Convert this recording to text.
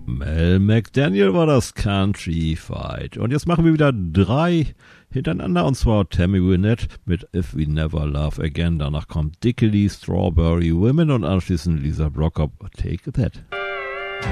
Mel McDaniel war das Country Fight. Und jetzt machen wir wieder 3 hintereinander, und zwar Tammy Wynette mit If We Never Love Again. Danach kommt Dickie Lee, Strawberry Women und anschließend Lisa Brockup, Take That.